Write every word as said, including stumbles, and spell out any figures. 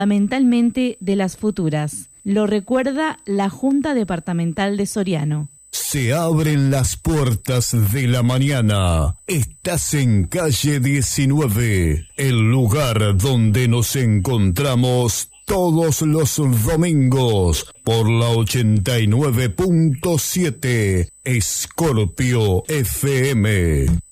fundamentalmente de las futuras. Lo recuerda la Junta Departamental de Soriano. Se abren las puertas de la mañana. Estás en calle diecinueve, el lugar donde nos encontramos todos los domingos por la ochenta y nueve punto siete Scorpio F M.